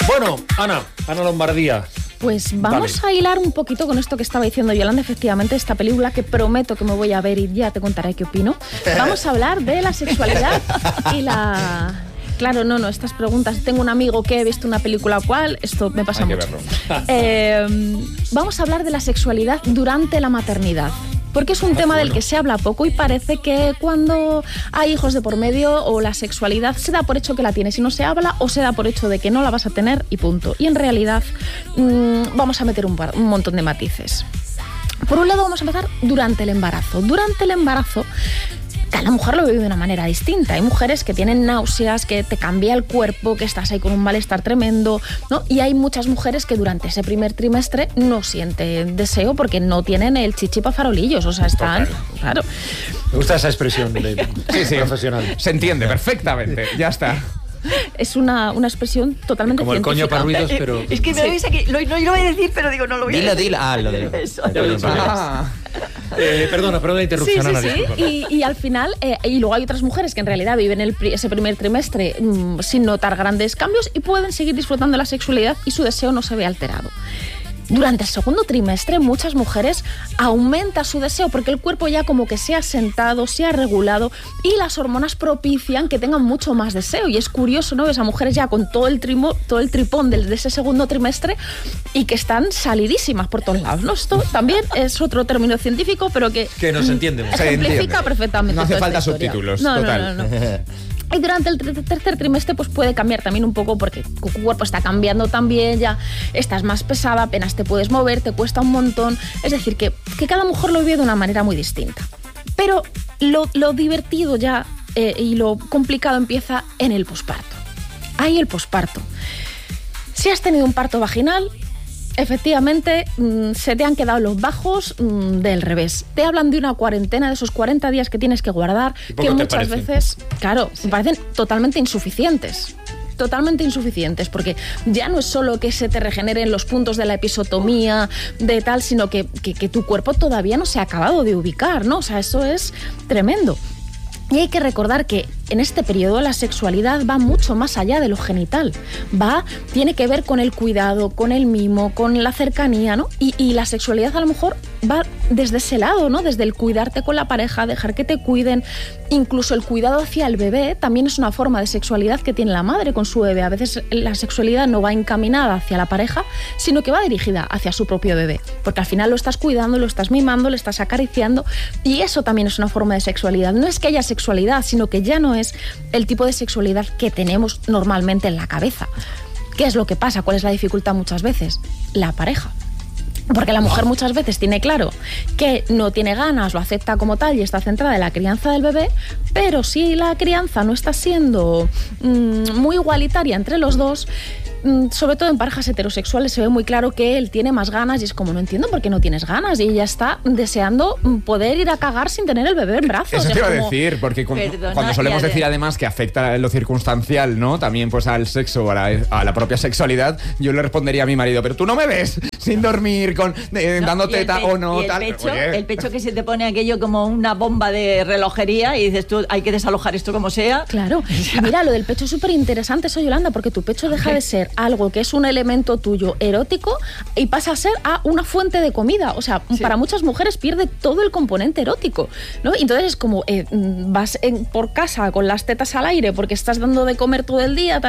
Bueno, Ana Lombardía. Pues vamos a hilar un poquito con esto que estaba diciendo Yolanda. Efectivamente, esta película que prometo que me voy a ver y ya te contaré qué opino. Vamos a hablar de la sexualidad y la... Claro, no, estas preguntas. Tengo un amigo que he visto una película cual, esto me pasa mucho. Vamos a hablar de la sexualidad durante la maternidad. Porque es un tema del que se habla poco y parece que cuando hay hijos de por medio o la sexualidad se da por hecho que la tienes y no se habla, o se da por hecho de que no la vas a tener y punto. Y en realidad vamos a meter un montón de matices. Por un lado, vamos a empezar durante el embarazo. Durante el embarazo, cada mujer lo vive de una manera distinta. Hay mujeres que tienen náuseas, que te cambia el cuerpo, que estás ahí con un malestar tremendo, ¿no? Y hay muchas mujeres que durante ese primer trimestre no sienten deseo porque no tienen el chichi pa' farolillos. O sea, están... Claro. Me gusta esa expresión de profesional. Se entiende perfectamente, ya está. Es una expresión totalmente como científica. El coño para ruidos, pero... Es que me veis aquí, no lo voy a decir, pero digo, no lo voy a decir. Dilo. Ah, lo de... Eso. Perdona la interrupción, Ana. Y al final, y luego hay otras mujeres que en realidad viven ese primer trimestre sin notar grandes cambios y pueden seguir disfrutando de la sexualidad y su deseo no se ve alterado. Durante el segundo trimestre, muchas mujeres aumenta su deseo porque el cuerpo ya como que se ha sentado, se ha regulado y las hormonas propician que tengan mucho más deseo. Y es curioso, ¿no? Ves a mujeres ya con todo el tripón de ese segundo trimestre y que están salidísimas por todos lados, ¿no? Esto también es otro término científico, pero que nos entiende. Ejemplifica perfectamente. No hace falta subtítulos, total. No. Y durante el tercer trimestre pues puede cambiar también un poco porque tu cuerpo está cambiando también, ya estás más pesada, apenas te puedes mover, te cuesta un montón. Es decir, que cada mujer lo vive de una manera muy distinta. Pero lo divertido ya y lo complicado empieza en el posparto. Ahí el posparto. Si has tenido un parto vaginal, efectivamente, se te han quedado los bajos del revés. Te hablan de una cuarentena, de esos 40 días que tienes que guardar, que muchas veces, claro, me parecen totalmente insuficientes. Totalmente insuficientes, porque ya no es solo que se te regeneren los puntos de la episotomía, de tal, sino que tu cuerpo todavía no se ha acabado de ubicar, ¿no? O sea, eso es tremendo. Y hay que recordar que en este periodo la sexualidad va mucho más allá de lo genital. Tiene que ver con el cuidado, con el mimo, con la cercanía, ¿no? Y la sexualidad a lo mejor va desde ese lado, ¿no? Desde el cuidarte con la pareja, dejar que te cuiden. Incluso el cuidado hacia el bebé también es una forma de sexualidad que tiene la madre con su bebé. A veces la sexualidad no va encaminada hacia la pareja, sino que va dirigida hacia su propio bebé. Porque al final lo estás cuidando, lo estás mimando, le estás acariciando. Y eso también es una forma de sexualidad. No es que haya sexualidad, sino que ya no es el tipo de sexualidad que tenemos normalmente en la cabeza. ¿Qué es lo que pasa? ¿Cuál es la dificultad muchas veces? La pareja. Porque la mujer muchas veces tiene claro que no tiene ganas, lo acepta como tal y está centrada en la crianza del bebé, pero si la crianza no está siendo muy igualitaria entre los dos, sobre todo en parejas heterosexuales se ve muy claro que él tiene más ganas y es como, no entiendo por qué no tienes ganas, y ella está deseando poder ir a cagar sin tener el bebé en brazos. Eso te iba a decir, porque cuando solemos decir además que afecta lo circunstancial, ¿no? También pues al sexo, a la propia sexualidad, yo le respondería a mi marido, pero tú no me ves sin dormir, dando teta o no, tal. El pecho que se te pone aquello como una bomba de relojería y dices tú, hay que desalojar esto como sea. Claro, y mira, lo del pecho es súper interesante eso, Yolanda, porque tu pecho deja de ser algo que es un elemento tuyo erótico y pasa a ser una fuente de comida. O sea, para muchas mujeres pierde todo el componente erótico, ¿no? Y entonces es como vas por casa con las tetas al aire porque estás dando de comer todo el día,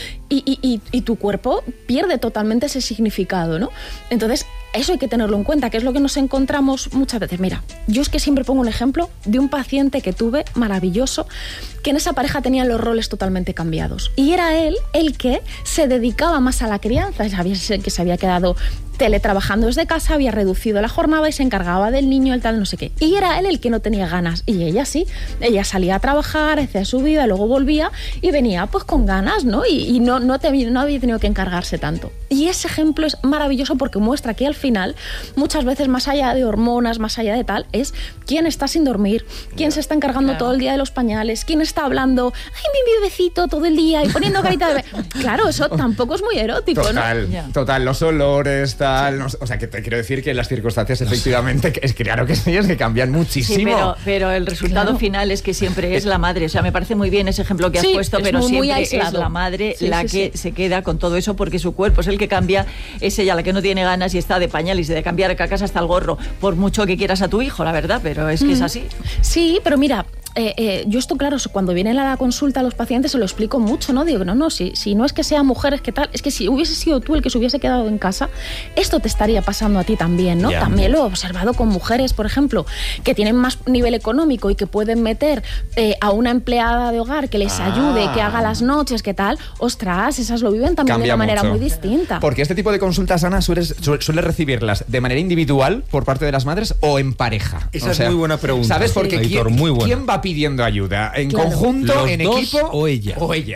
y tu cuerpo pierde totalmente ese significado, ¿no? Entonces, eso hay que tenerlo en cuenta, que es lo que nos encontramos muchas veces. Mira, yo es que siempre pongo un ejemplo de un paciente que tuve maravilloso, que en esa pareja tenían los roles totalmente cambiados. Y era él el que se dedicaba más a la crianza, que se había quedado teletrabajando desde casa, había reducido la jornada y se encargaba del niño, el tal, no sé qué. Y era él el que no tenía ganas. Y ella sí. Ella salía a trabajar, hacía su vida, luego volvía y venía pues con ganas, ¿no? Y no había tenido que encargarse tanto. Y ese ejemplo es maravilloso porque muestra que al final, muchas veces más allá de hormonas, más allá de tal, es quién está sin dormir, quién se está encargando todo el día de los pañales, quién está hablando, ay, mi bebecito todo el día y poniendo carita de bebé. Claro, eso tampoco es muy erótico, total, ¿no? Total, los olores, tal. tal. No, o sea, que te quiero decir que las circunstancias efectivamente, es claro que sí, es que cambian muchísimo. Sí, pero el resultado final es que siempre es la madre. O sea, me parece muy bien ese ejemplo que has puesto, pero siempre es la madre la que se queda con todo eso porque su cuerpo es el que cambia, es ella la que no tiene ganas y está de pañales y de cambiar cacas hasta el gorro, por mucho que quieras a tu hijo, la verdad, pero es que es así. Sí, pero mira, yo esto, claro, cuando vienen a la consulta a los pacientes se lo explico mucho, ¿no? Digo, no, si no es que sean mujeres, que tal, es que si hubiese sido tú el que se hubiese quedado en casa, esto te estaría pasando a ti también, ¿no? Yeah. También lo he observado con mujeres, por ejemplo, que tienen más nivel económico y que pueden meter a una empleada de hogar que les ayude, que haga las noches, que tal, ostras, esas lo viven también de una manera muy distinta. Porque este tipo de consultas, Ana, sueles recibirlas de manera individual por parte de las madres o en pareja. Esa es muy buena pregunta. ¿Sabes? Porque ¿quién va pidiendo ayuda? ¿En conjunto, en equipo o ella?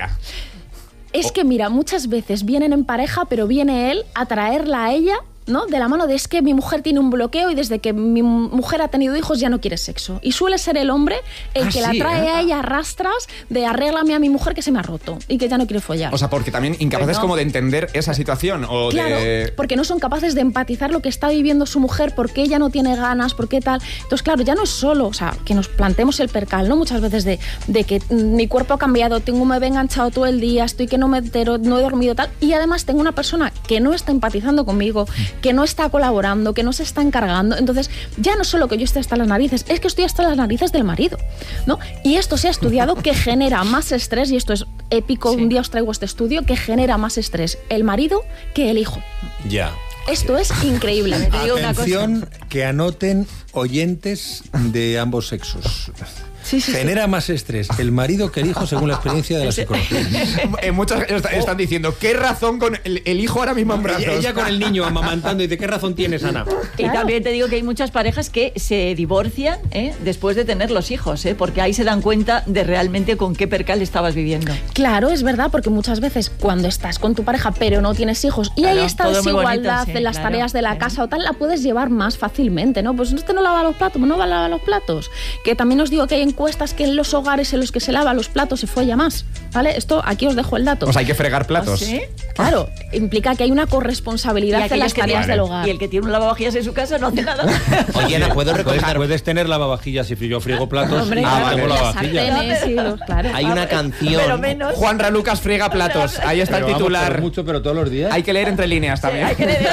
Es que mira, muchas veces vienen en pareja, pero viene él a traerla a ella, ¿no? De la mano de es que mi mujer tiene un bloqueo y desde que mi mujer ha tenido hijos ya no quiere sexo. Y suele ser el hombre el que la trae a ella a rastras de arréglame a mi mujer que se me ha roto y que ya no quiere follar. O sea, porque también incapaces como de entender esa situación. O claro, porque no son capaces de empatizar lo que está viviendo su mujer, por qué ella no tiene ganas, por qué tal. Entonces, claro, ya no es solo, o sea, que nos planteemos el percal, ¿no? Muchas veces de que mi cuerpo ha cambiado, me he enganchado todo el día, estoy que no me entero, no he dormido tal. Y además tengo una persona que no está empatizando conmigo, que no está colaborando, que no se está encargando. Entonces, ya no solo que yo esté hasta las narices, es que estoy hasta las narices del marido, ¿no? Y esto se ha estudiado que genera más estrés, y esto es épico, un día os traigo este estudio, que genera más estrés el marido que el hijo. Ya. Esto es increíble. Te digo Atención, que anoten oyentes de ambos sexos. Genera más estrés el marido que el hijo, según la experiencia de la psicología. Muchos están diciendo, ¿qué razón con el hijo ahora mismo en brazos? Ella con el niño amamantando, y ¿de qué razón tienes, Ana? Claro. Y también te digo que hay muchas parejas que se divorcian después de tener los hijos, porque ahí se dan cuenta de realmente con qué percal estabas viviendo. Claro, es verdad, porque muchas veces cuando estás con tu pareja pero no tienes hijos y hay esta desigualdad de las tareas de la casa o tal, la puedes llevar más fácilmente, ¿no? Pues usted no lava los platos, no va a lavar los platos. Que también os digo que hay encuestas que en los hogares en los que se lava los platos se folla más, ¿vale? Esto, aquí os dejo el dato. Pues hay que fregar platos. ¿Sí? Claro, implica que hay una corresponsabilidad en las tareas del hogar. Y el que tiene un lavavajillas en su casa no hace nada. Oye, Ana, ¿puedo recomendar? Puedes tener lavavajillas si yo friego platos. Hombre, tengo lavavajillas. Claro. Hay una canción. Pero menos. Juanra Lucas friega platos. Ahí está el titular. Pero mucho, pero todos los días. Hay que leer entre líneas también. Hay que leer.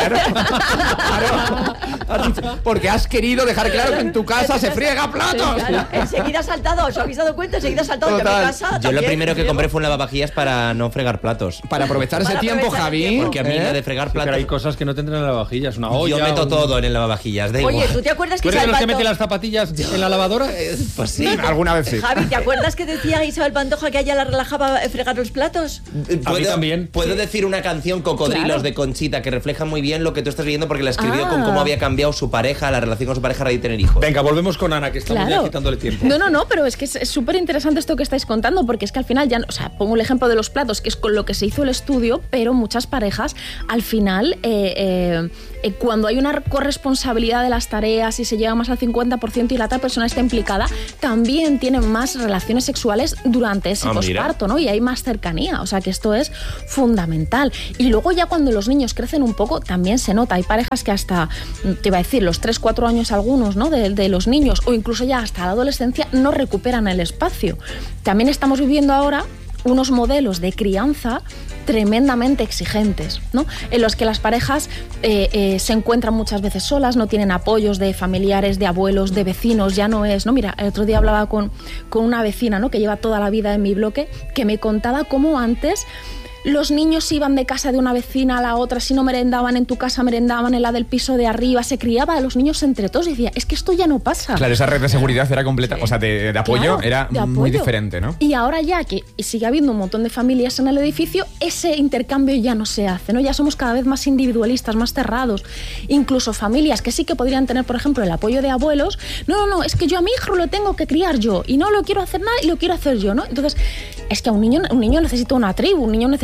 Claro. Porque has querido dejar claro que en tu casa se friega platos. Claro. Enseguida has saltado, os habéis dado cuenta, enseguida has saltado que a mi casa. Yo lo primero que compré fue un lavavajillas para no fregar platos. Para aprovechar ese tiempo, Javi. Porque a mí la de fregar platos. Pero hay cosas que no tendrán en lavavajillas. Una olla. Yo meto todo en el lavavajillas. Oye, ¿tú te acuerdas que ¿tú eres de los que mete las zapatillas en la lavadora? Pues sí. Alguna vez sí. Javi, ¿te acuerdas que decía Isabel Pantoja que a ella la relajaba fregar los platos? A mí también. ¿Puedo decir una canción, Cocodrilos, de Conchita, que refleja muy bien lo que tú estás viviendo porque la escribió con cómo había cambiado su pareja, la relación con su pareja a raíz de tener hijos? Venga, volvemos con Ana, que estamos ya quitándole tiempo. No, pero es que es súper interesante esto que estáis contando, porque es que al final ya, o sea, pongo el ejemplo de los platos, que es con lo que se hizo el estudio, pero muchas parejas, al final, cuando hay una corresponsabilidad de las tareas y se llega más al 50% y la otra persona está implicada, también tienen más relaciones sexuales durante ese posparto, ¿no? Y hay más cercanía, o sea que esto es fundamental. Y luego ya cuando los niños crecen un poco, también se nota. Hay parejas que hasta, te iba a decir, los 3-4 años algunos, ¿no? De los niños, o incluso ya hasta la adolescencia, no recuperan el espacio. También estamos viviendo ahora unos modelos de crianza tremendamente exigentes, ¿no? En los que las parejas se encuentran muchas veces solas, no tienen apoyos de familiares, de abuelos, de vecinos, ya no es, ¿no? Mira, el otro día hablaba con una vecina, ¿no? Que lleva toda la vida en mi bloque, que me contaba cómo antes los niños iban de casa de una vecina a la otra, si no merendaban en tu casa, merendaban en la del piso de arriba, se criaba a los niños entre todos y decía, es que esto ya no pasa. Claro, esa red de seguridad era completa, o sea, de apoyo, claro, era muy diferente, ¿no? Y ahora ya que sigue habiendo un montón de familias en el edificio, ese intercambio ya no se hace, ¿no? Ya somos cada vez más individualistas, más cerrados. Incluso familias que sí que podrían tener, por ejemplo, el apoyo de abuelos, no, es que yo a mi hijo lo tengo que criar yo y no lo quiero hacer nada y lo quiero hacer yo, ¿no? Entonces, es que un niño necesita una tribu, un niño necesita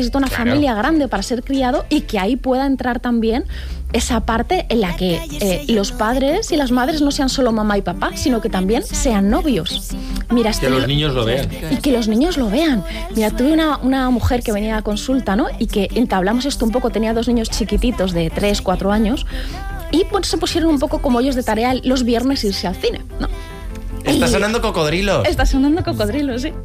necesita una familia grande para ser criado y que ahí pueda entrar también esa parte en la que los padres y las madres no sean solo mamá y papá, sino que también sean novios. Mira, que los niños lo vean. Y que los niños lo vean. Mira, tuve una mujer que venía a consulta, ¿no? Y que entablamos esto un poco, tenía 2 niños chiquititos de 3, 4 años y pues se pusieron un poco como ellos de tarea los viernes irse al cine, ¿no? Está sonando Cocodrilos. Está sonando Cocodrilos, sí.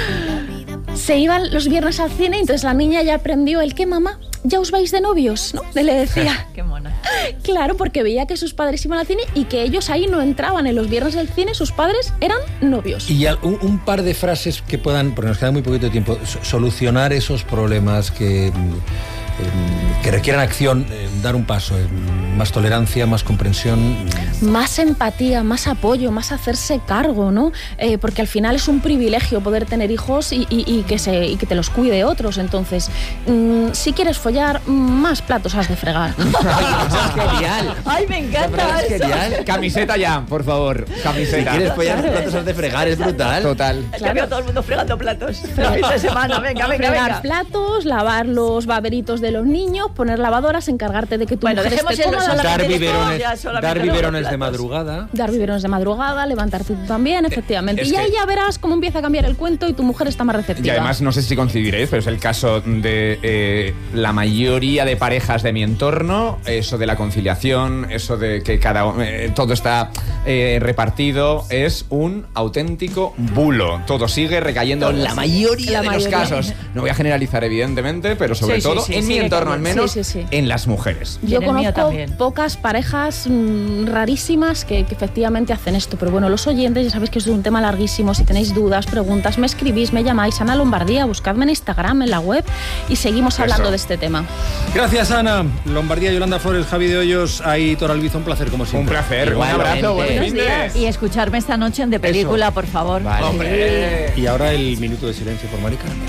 Se iban los viernes al cine y entonces la niña ya aprendió el que mamá, ya os vais de novios, ¿no? Le decía. Qué mona. Claro, porque veía que sus padres iban al cine y que ellos ahí no entraban en los viernes del cine, sus padres eran novios. Y un par de frases que puedan, porque nos queda muy poquito tiempo, solucionar esos problemas que requieran acción, dar un paso, más tolerancia, más comprensión. Más empatía, más apoyo, más hacerse cargo, ¿no? Porque al final es un privilegio poder tener hijos y que te los cuide otros. Entonces, si quieres follar, más platos has de fregar. Eso es genial. Ay, me encanta es genial. Camiseta ya, por favor. Camiseta. Si quieres follar, más platos has de fregar, es brutal. Total. Es que veo todo el mundo fregando platos. La fin de semana, venga. Fregar platos, lavar los baberitos de los niños, poner lavadoras, encargarte de que tu mujer esté cómoda. Dar biberones de madrugada. Dar biberones de madrugada, levantarte tú también, efectivamente. Y ahí ya verás cómo empieza a cambiar el cuento y tu mujer está más receptiva. Y además, no sé si coincidiréis, pero es el caso de la mayoría de parejas de mi entorno, eso de la conciliación, eso de que todo está repartido, es un auténtico bulo. Todo sigue recayendo en la mayoría de los casos. No voy a generalizar, evidentemente, pero sobre todo en mi entorno, al menos, en las mujeres. Yo conozco pocas parejas rarísimas que efectivamente hacen esto, pero bueno, los oyentes, ya sabéis que es un tema larguísimo. Si tenéis dudas, preguntas, me escribís, me llamáis. Ana Lombardía, buscadme en Instagram, en la web, y seguimos hablando de este tema. Gracias, Ana. Lombardía, Yolanda Flores, Javi de Hoyos, Aitor Albizo, un placer como siempre. Un placer, un abrazo, buen fin de... Y escucharme esta noche en De Película, por favor. Vale. ¡Hombre! Y ahora el minuto de silencio por Mari Carmen.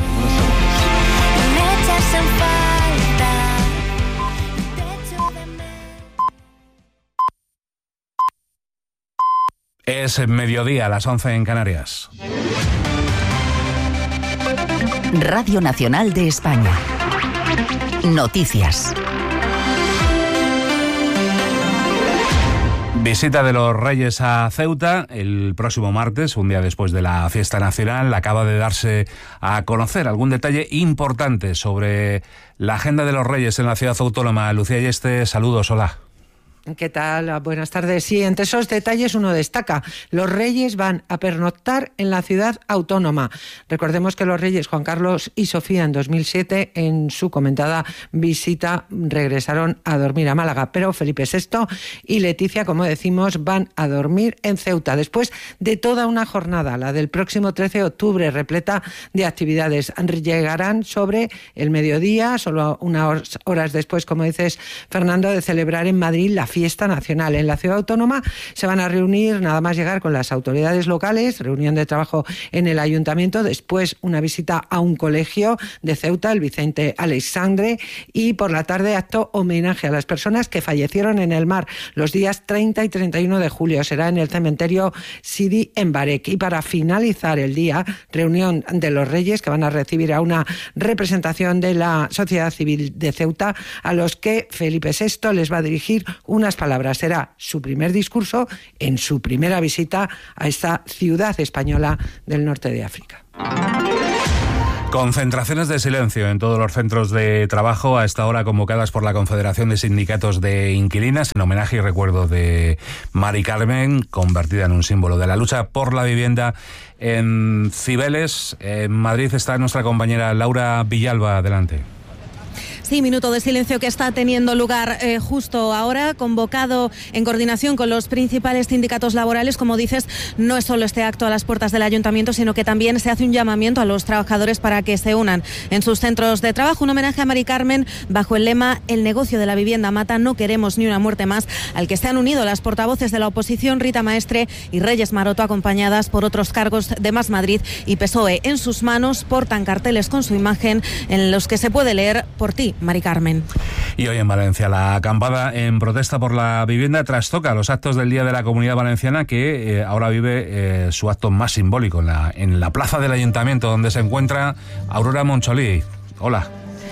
Es mediodía, a las 11 en Canarias. Radio Nacional de España. Noticias. Visita de los Reyes a Ceuta el próximo martes, un día después de la fiesta nacional. Acaba de darse a conocer algún detalle importante sobre la agenda de los Reyes en la ciudad autónoma. Lucía Yeste, saludos, hola. ¿Qué tal? Buenas tardes. Sí, entre esos detalles uno destaca. Los Reyes van a pernoctar en la ciudad autónoma. Recordemos que los Reyes Juan Carlos y Sofía en 2007, en su comentada visita, regresaron a dormir a Málaga. Pero Felipe VI y Leticia, como decimos, van a dormir en Ceuta. Después de toda una jornada, la del próximo 13 de octubre, repleta de actividades. Llegarán sobre el mediodía, solo unas horas después, como dices, Fernando, de celebrar en Madrid la fiesta nacional. En la ciudad autónoma se van a reunir, nada más llegar, con las autoridades locales, reunión de trabajo en el ayuntamiento, después una visita a un colegio de Ceuta, el Vicente Aleixandre, y por la tarde acto homenaje a las personas que fallecieron en el mar los días 30 y 31 de julio. Será en el cementerio Sidi en Barek. Y para finalizar el día, reunión de los Reyes, que van a recibir a una representación de la sociedad civil de Ceuta, a los que Felipe VI les va a dirigir unas palabras. Será su primer discurso en su primera visita a esta ciudad española del norte de África. Concentraciones de silencio en todos los centros de trabajo a esta hora, convocadas por la Confederación de Sindicatos de Inquilinas, en homenaje y recuerdo de Mari Carmen, convertida en un símbolo de la lucha por la vivienda en Cibeles. En Madrid está nuestra compañera Laura Villalba. Adelante. Sí, minuto de silencio que está teniendo lugar justo ahora, convocado en coordinación con los principales sindicatos laborales. Como dices, no es solo este acto a las puertas del ayuntamiento, sino que también se hace un llamamiento a los trabajadores para que se unan en sus centros de trabajo. Un homenaje a Mari Carmen bajo el lema "El negocio de la vivienda mata, no queremos ni una muerte más", al que se han unido las portavoces de la oposición Rita Maestre y Reyes Maroto, acompañadas por otros cargos de Más Madrid y PSOE. En sus manos portan carteles con su imagen en los que se puede leer: "Por ti, Mari Carmen". Y hoy en Valencia, la acampada en protesta por la vivienda trastoca los actos del Día de la Comunidad Valenciana, que ahora vive su acto más simbólico en la plaza del Ayuntamiento, donde se encuentra Aurora Moncholí. Hola.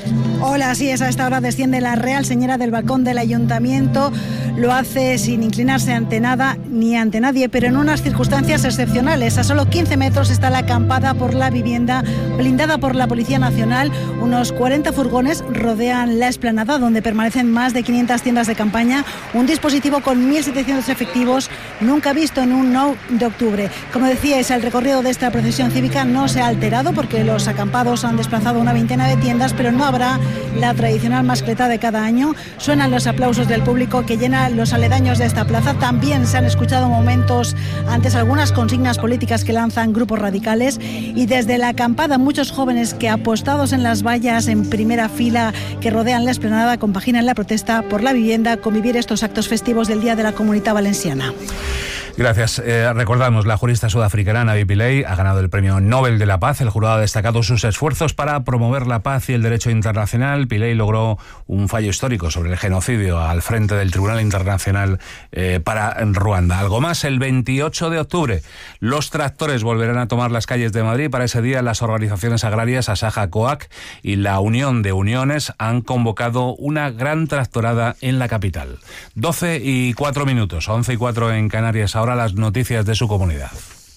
Hola, sí, a esta hora desciende la Real Señora del balcón del Ayuntamiento. Lo hace sin inclinarse ante nada ni ante nadie, pero en unas circunstancias excepcionales. A solo 15 metros está la acampada por la vivienda, blindada por la Policía Nacional. Unos 40 furgones rodean la explanada, donde permanecen más de 500 tiendas de campaña. Un dispositivo con 1.700 efectivos, nunca visto en un 9 de octubre. Como decíais, el recorrido de esta procesión cívica no se ha alterado porque los acampados han desplazado una veintena de tiendas, pero no habrá la tradicional mascleta de cada año. Suenan los aplausos del público que llena los aledaños de esta plaza. También se han escuchado momentos antes algunas consignas políticas que lanzan grupos radicales, y desde la acampada muchos jóvenes que, apostados en las vallas en primera fila que rodean la explanada, compaginan la protesta por la vivienda con vivir estos actos festivos del Día de la Comunitat Valenciana. Gracias. Recordamos, la jurista sudafricana Navi Pillay ha ganado el Premio Nobel de la Paz. El jurado ha destacado sus esfuerzos para promover la paz y el derecho internacional. Pillay logró un fallo histórico sobre el genocidio al frente del Tribunal Internacional para Ruanda. Algo más, el 28 de octubre los tractores volverán a tomar las calles de Madrid. Para ese día, las organizaciones agrarias Asaja, COAC y la Unión de Uniones han convocado una gran tractorada en la capital. 12:04, 11:04 en Canarias. Ahora las noticias de su comunidad.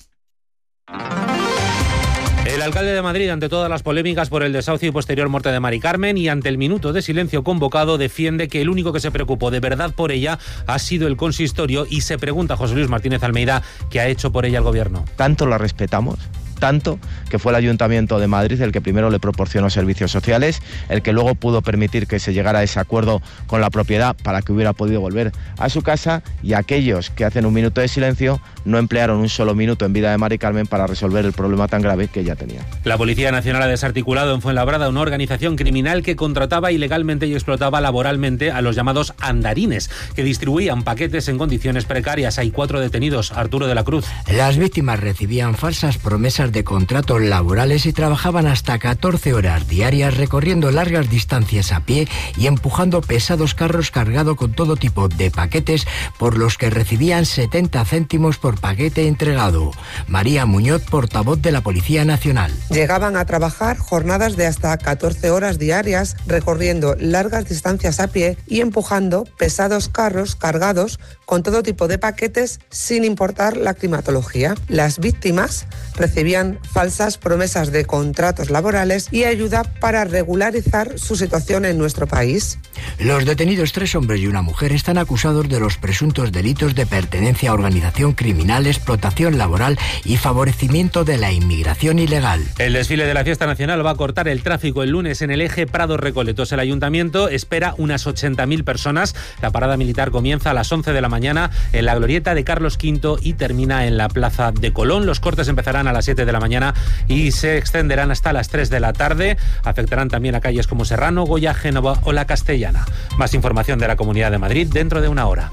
El alcalde de Madrid, ante todas las polémicas por el desahucio y posterior muerte de Mari Carmen, y ante el minuto de silencio convocado, defiende que el único que se preocupó de verdad por ella ha sido el consistorio, y se pregunta José Luis Martínez Almeida qué ha hecho por ella el gobierno. Tanto la respetamos, tanto que fue el Ayuntamiento de Madrid el que primero le proporcionó servicios sociales, el que luego pudo permitir que se llegara a ese acuerdo con la propiedad para que hubiera podido volver a su casa, y aquellos que hacen un minuto de silencio no emplearon un solo minuto en vida de Mari Carmen para resolver el problema tan grave que ella tenía. La Policía Nacional ha desarticulado en Fuenlabrada una organización criminal que contrataba ilegalmente y explotaba laboralmente a los llamados andarines, que distribuían paquetes en condiciones precarias. Hay 4 detenidos. Arturo de la Cruz. Las víctimas recibían falsas promesas de contratos laborales y trabajaban hasta 14 horas diarias recorriendo largas distancias a pie y empujando pesados carros cargados con todo tipo de paquetes, por los que recibían 70 céntimos por paquete entregado. María Muñoz, portavoz de la Policía Nacional. Llegaban a trabajar jornadas de hasta 14 horas diarias recorriendo largas distancias a pie y empujando pesados carros cargados con todo tipo de paquetes sin importar la climatología. Las víctimas recibían falsas promesas de contratos laborales y ayuda para regularizar su situación en nuestro país. Los detenidos, 3 hombres y una mujer, están acusados de los presuntos delitos de pertenencia a organización criminal, explotación laboral y favorecimiento de la inmigración ilegal. El desfile de la Fiesta Nacional va a cortar el tráfico el lunes en el eje Prado-Recoletos. El Ayuntamiento espera unas 80.000 personas. La parada militar comienza a las 11 de la mañana en la glorieta de Carlos V y termina en la Plaza de Colón. Los cortes empezarán a las 7 de la mañana y se extenderán hasta las 3 de la tarde. Afectarán también a calles como Serrano, Goya, Génova o La Castellana. Más información de la Comunidad de Madrid dentro de una hora.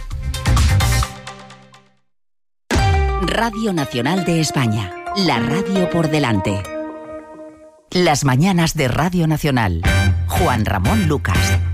Radio Nacional de España. La radio por delante. Las mañanas de Radio Nacional. Juan Ramón Lucas.